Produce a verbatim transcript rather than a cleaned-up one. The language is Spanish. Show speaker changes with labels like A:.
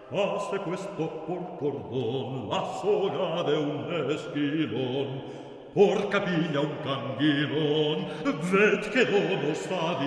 A: hace questo por cordón la soga de un esquilón, por capilla un canguilón, ved che dono sta